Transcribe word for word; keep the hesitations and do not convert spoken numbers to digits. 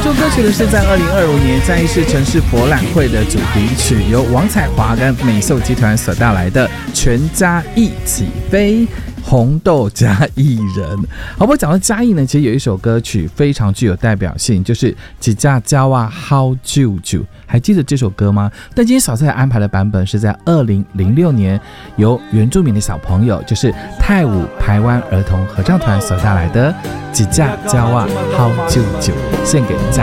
这首歌曲呢是在二零二五年嘉义市城市博览会的主题曲，由王彩华跟美秀集团所带来的《全家一起飞》。红豆嘉义人，好，我讲到嘉义呢，其实有一首歌曲非常具有代表性，就是几架胶啊好舅舅，还记得这首歌吗？但今天小菜安排的版本是在二零零六年由原住民的小朋友，就是泰武排湾儿童合唱团所带来的几架胶啊好舅舅，献给嘉义。